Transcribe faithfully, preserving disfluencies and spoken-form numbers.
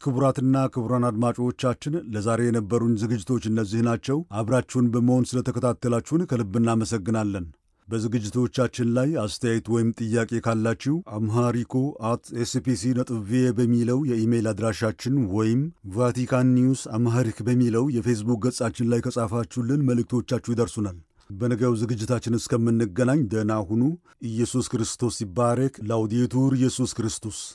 ክቡራትና ክቡራን አድማጮቻችን ለዛሬ የነበሩን ዝግጅቶች እነዚህ ናቸው። አብራችሁን በመሆን ስለተከታተላችሁን ከልብ እናመሰግናለን። በዝግጅቶቻችን ላይ አስተያየት ወይም ጥያቄ ካላችሁ አምሃሪኮ አት ኤስፒሲ ነጥብ ቪኦኤ በሚለው የኢሜይል አድራሻችን ወይም ቫቲካን ኒውስ አምሃሪክ በሚለው የፌስቡክ ገጻችን ላይ ከጻፋችሁልን መልእክቶቻችሁ ይደርሱናል። በነገው ዝግጅታችን እስከምንገናኝ ደህና ሁኑ። ኢየሱስ ክርስቶስ ይባረክ። ላውዴቱር ኢየሱስ ክርስቶስ